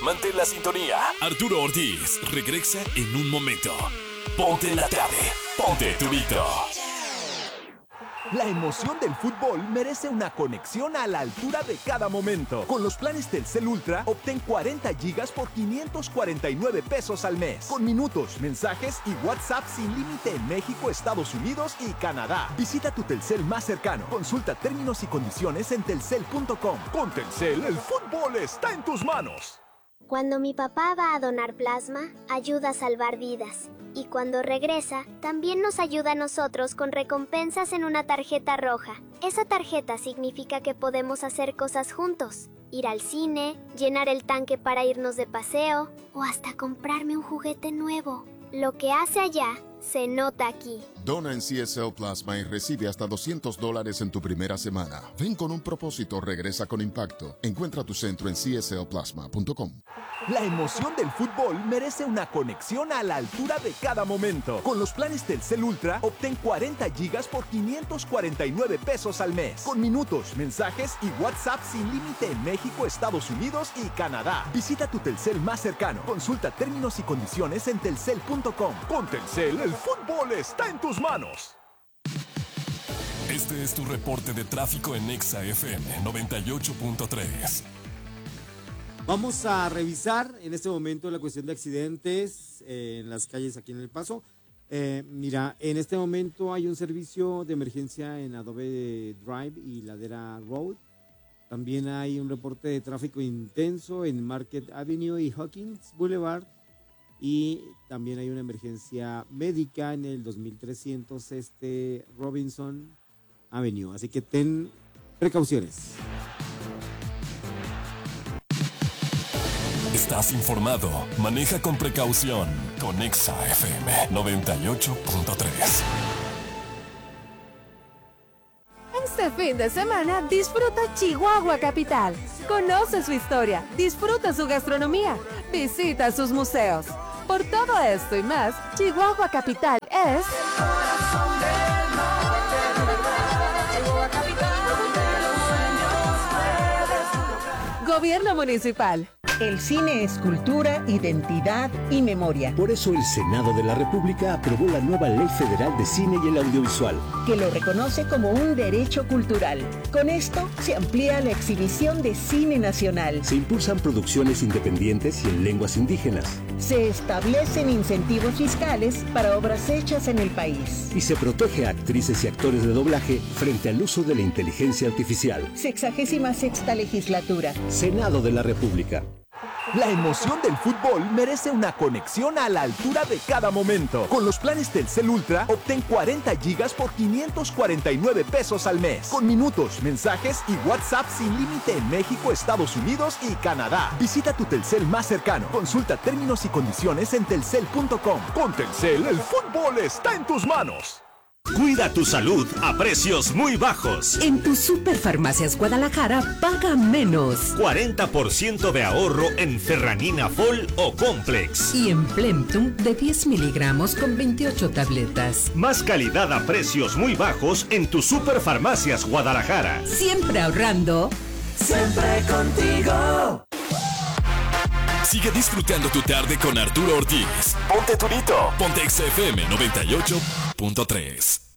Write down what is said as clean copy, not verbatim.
Mantén la sintonía. Arturo Ortiz regresa en un momento. Ponte la tarde. Ponte Tubito. La emoción del fútbol merece una conexión a la altura de cada momento. Con los planes Telcel Ultra, obtén 40 gigas por 549 pesos al mes. Con minutos, mensajes y WhatsApp sin límite en México, Estados Unidos y Canadá. Visita tu Telcel más cercano. Consulta términos y condiciones en telcel.com. Con Telcel, el fútbol está en tus manos. Cuando mi papá va a donar plasma, ayuda a salvar vidas. Y cuando regresa, también nos ayuda a nosotros con recompensas en una tarjeta roja. Esa tarjeta significa que podemos hacer cosas juntos. Ir al cine, llenar el tanque para irnos de paseo o hasta comprarme un juguete nuevo. Lo que hace allá, se nota aquí. Dona en CSL Plasma y recibe hasta $200 en tu primera semana. Ven con un propósito, regresa con impacto. Encuentra tu centro en cslplasma.com. La emoción del fútbol merece una conexión a la altura de cada momento. Con los planes Telcel Ultra, obtén 40 gigas por 549 pesos al mes. Con minutos, mensajes y WhatsApp sin límite en México, Estados Unidos y Canadá. Visita tu Telcel más cercano. Consulta términos y condiciones en telcel.com. Con Telcel, el fútbol está en tus manos. Este es tu reporte de tráfico en Exa FM 98.3. Vamos a revisar en este momento la cuestión de accidentes en las calles aquí en El Paso. Mira, en este momento hay un servicio de emergencia en Adobe Drive y Ladera Road. También hay un reporte de tráfico intenso en Market Avenue y Hawkins Boulevard. Y también hay una emergencia médica en el 2300 Robinson Avenue. Así que ten precauciones. Estás informado. Maneja con precaución. Con Exa FM 98.3. Este fin de semana disfruta Chihuahua Capital. Conoce su historia, disfruta su gastronomía, visita sus museos. Por todo esto y más, Chihuahua Capital es... Gobierno Municipal. El cine es cultura, identidad y memoria. Por eso el Senado de la República aprobó la nueva Ley Federal de Cine y el Audiovisual, que lo reconoce como un derecho cultural. Con esto se amplía la exhibición de cine nacional. Se impulsan producciones independientes y en lenguas indígenas. Se establecen incentivos fiscales para obras hechas en el país. Y se protege a actrices y actores de doblaje frente al uso de la inteligencia artificial. 66ª legislatura. Senado de la República. La emoción del fútbol merece una conexión a la altura de cada momento. Con los planes Telcel Ultra, obtén 40 gigas por 549 pesos al mes. Con minutos, mensajes y WhatsApp sin límite en México, Estados Unidos y Canadá. Visita tu Telcel más cercano. Consulta términos y condiciones en telcel.com. Con Telcel, el fútbol está en tus manos. Cuida tu salud a precios muy bajos. En tu Superfarmacias Guadalajara paga menos. 40% de ahorro en Ferranina Fol o Complex. Y en Plemtum de 10 miligramos con 28 tabletas. Más calidad a precios muy bajos en tu Superfarmacias Guadalajara. Siempre ahorrando. Siempre contigo. Sigue disfrutando tu tarde con Arturo Ortiz. Ponte Turito. Ponte XFM 98.3.